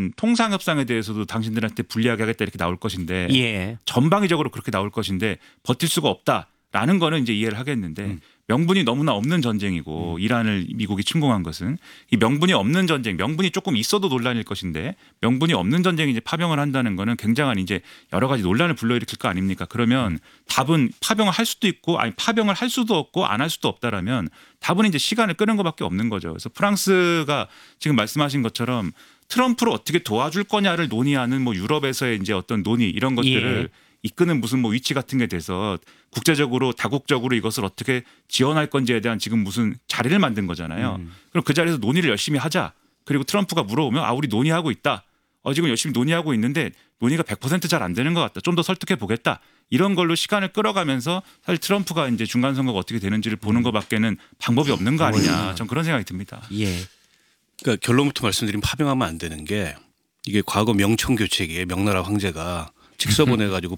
어떤 통상 협상에 대해서도 당신들한테 불리하게 하겠다 이렇게 나올 것인데 예. 전방위적으로 그렇게 나올 것인데 버틸 수가 없다라는 거는 이제 이해를 하겠는데 명분이 너무나 없는 전쟁이고 이란을 미국이 침공한 것은 이 명분이 없는 전쟁, 명분이 조금 있어도 논란일 것인데 명분이 없는 전쟁이 이제 파병을 한다는 거는 굉장한 이제 여러 가지 논란을 불러일으킬 거 아닙니까? 그러면 답은 파병을 할 수도 있고 아니 파병을 할 수도 없고 안 할 수도 없다라면 답은 이제 시간을 끄는 것밖에 없는 거죠. 그래서 프랑스가 지금 말씀하신 것처럼 트럼프를 어떻게 도와줄 거냐를 논의하는 뭐 유럽에서의 이제 어떤 논의 이런 것들을 이끄는 무슨 뭐 위치 같은 게 돼서 국제적으로 다국적으로 이것을 어떻게 지원할 건지에 대한 지금 무슨 자리를 만든 거잖아요. 그럼 그 자리에서 논의를 열심히 하자. 그리고 트럼프가 물어보면 아 우리 논의하고 있다. 지금 열심히 논의하고 있는데 논의가 100% 잘 안 되는 것 같다. 좀 더 설득해 보겠다. 이런 걸로 시간을 끌어가면서 사실 트럼프가 이제 중간 선거가 어떻게 되는지를 보는 것밖에는 방법이 없는 거 아니냐. 전 그런 생각이 듭니다. 예. 그러니까 결론부터 말씀드리면 파병하면 안 되는 게 이게 과거 명청 교체기에 명나라 황제가 직서 보내가지고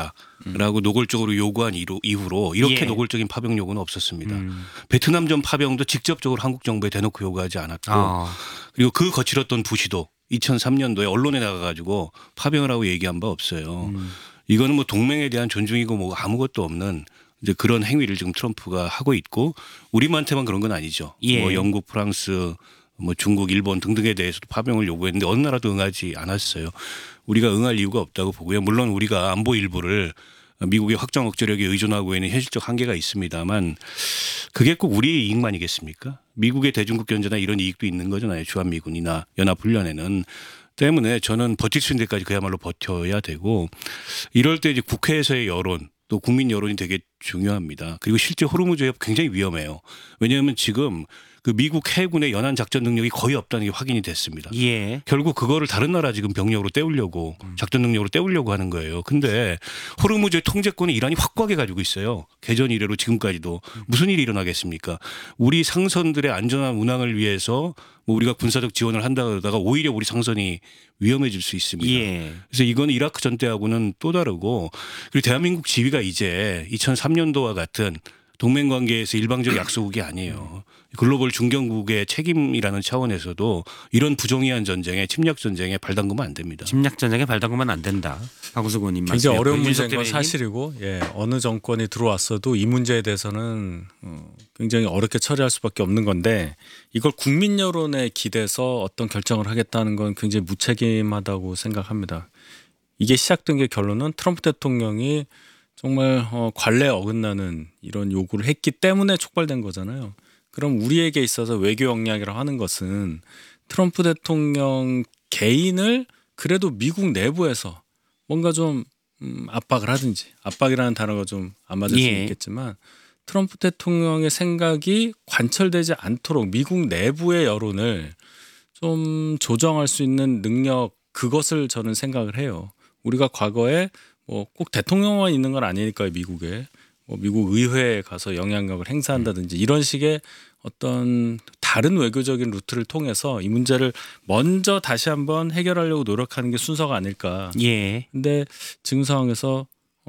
파병해라라고 노골적으로 요구한 이후로 이렇게 노골적인 파병 요구는 없었습니다. 베트남전 파병도 직접적으로 한국 정부에 대놓고 요구하지 않았고 그리고 그 거칠었던 부시도 2003년도에 언론에 나가가지고 파병을 하고 얘기한 바 없어요. 이거는 뭐 동맹에 대한 존중이고 뭐 아무것도 없는 이제 그런 행위를 지금 트럼프가 하고 있고 우리한테만 그런 건 아니죠. 예. 뭐 영국, 프랑스, 뭐 중국, 일본 등등에 대해서도 파병을 요구했는데 어느 나라도 응하지 않았어요. 우리가 응할 이유가 없다고 보고요. 물론 우리가 안보 일부를 미국의 확장 억제력에 의존하고 있는 현실적 한계가 있습니다만 그게 꼭 우리의 이익만이겠습니까? 미국의 대중국 견제나 이런 이익도 있는 거잖아요. 주한미군이나 연합훈련에는. 때문에 저는 버틸 수 있는 데까지 그야말로 버텨야 되고 이럴 때 이제 국회에서의 여론 또 국민 여론이 되게 중요합니다. 그리고 실제 호르무즈 해협 굉장히 위험해요. 왜냐하면 지금 그 미국 해군의 연안 작전 능력이 거의 없다는 게 확인이 됐습니다. 예. 결국 그거를 다른 나라 지금 병력으로 때우려고 작전 능력으로 때우려고 하는 거예요. 근데 호르무즈의 통제권을 이란이 확고하게 가지고 있어요. 개전 이래로 지금까지도 무슨 일이 일어나겠습니까? 우리 상선들의 안전한 운항을 위해서 뭐 우리가 군사적 지원을 한다 그러다가 오히려 우리 상선이 위험해질 수 있습니다. 예. 그래서 이건 이라크 전 때하고는 또 다르고 그리고 대한민국 지위가 이제 2003년도와 같은 동맹 관계에서 일방적 약소국이 아니에요. 글로벌 중견국의 책임이라는 차원에서도 이런 부정의한 전쟁에 침략 전쟁에 발 담그면 안 됩니다. 침략 전쟁에 발 담그면 안 된다. 박우석 의원님 말씀. 굉장히 어려운 문제인 건 사실이고 어느 정권이 들어왔어도 이 문제에 대해서는 굉장히 어렵게 처리할 수밖에 없는 건데 이걸 국민 여론에 기대서 어떤 결정을 하겠다는 건 굉장히 무책임하다고 생각합니다. 이게 시작된 게 결론은 트럼프 대통령이 정말 관례에 어긋나는 이런 요구를 했기 때문에 촉발된 거잖아요. 그럼 우리에게 있어서 외교 역량이라고 하는 것은 트럼프 대통령 개인을 그래도 미국 내부에서 뭔가 좀 압박을 하든지 압박이라는 단어가 좀 안 맞을 수 있겠지만 트럼프 대통령의 생각이 관철되지 않도록 미국 내부의 여론을 좀 조정할 수 있는 능력 그것을 저는 생각을 해요. 우리가 과거에 뭐 꼭 대통령만 있는 건 아니니까요. 미국에 뭐 미국 의회에 가서 영향력을 행사한다든지 이런 식의 어떤 다른 외교적인 루트를 통해서 이 문제를 먼저 다시 한번 해결하려고 노력하는 게 순서가 아닐까. 예. 근데 지금 상황에서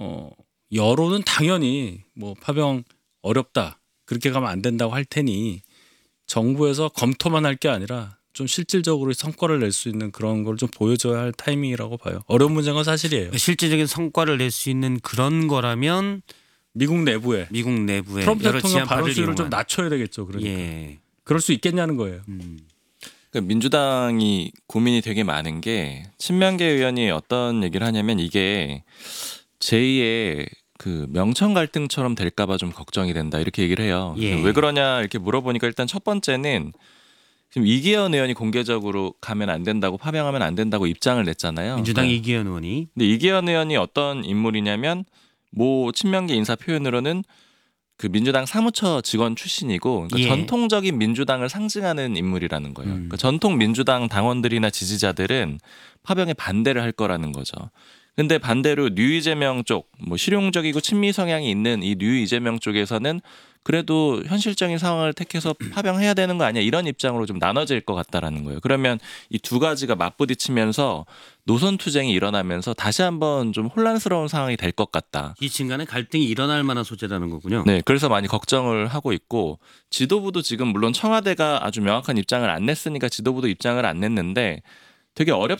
여론은 당연히 뭐 파병 어렵다 그렇게 가면 안 된다고 할 테니 정부에서 검토만 할 게 아니라 좀 실질적으로 성과를 낼 수 있는 그런 걸 좀 보여줘야 할 타이밍이라고 봐요. 어려운 문제인 건 사실이에요. 실질적인 성과를 낼 수 있는 그런 거라면 미국 내부에 트럼프 여러 대통령 발언 지한파를 수위를 좀 이용한. 낮춰야 되겠죠. 그러니까 예. 그럴 수 있겠냐는 거예요. 그러니까 민주당이 고민이 되게 많은 게 친명계 의원이 어떤 얘기를 하냐면 이게 제2의 그 명청 갈등처럼 될까봐 좀 걱정이 된다 이렇게 얘기를 해요. 예. 왜 그러냐 이렇게 물어보니까 일단 첫 번째는 지금 이기현 의원이 공개적으로 가면 안 된다고 파병하면 안 된다고 입장을 냈잖아요. 민주당 네. 이기현 의원이. 근데 이기현 의원이 어떤 인물이냐면 모 친명계 인사 표현으로는 그 민주당 사무처 직원 출신이고 그러니까 전통적인 민주당을 상징하는 인물이라는 거예요. 그러니까 전통 민주당 당원들이나 지지자들은 파병에 반대를 할 거라는 거죠. 근데 반대로 뉴 이재명 쪽, 뭐 실용적이고 친미 성향이 있는 이 뉴 이재명 쪽에서는 그래도 현실적인 상황을 택해서 파병해야 되는 거 아니야 이런 입장으로 좀 나눠질 것 같다라는 거예요. 그러면 이 두 가지가 맞부딪히면서 노선 투쟁이 일어나면서 다시 한번 좀 혼란스러운 상황이 될 것 같다. 지층 간의 갈등이 일어날 만한 소재라는 거군요. 네, 그래서 많이 걱정을 하고 있고 지도부도 지금 물론 청와대가 아주 명확한 입장을 안 냈으니까 지도부도 입장을 안 냈는데 되게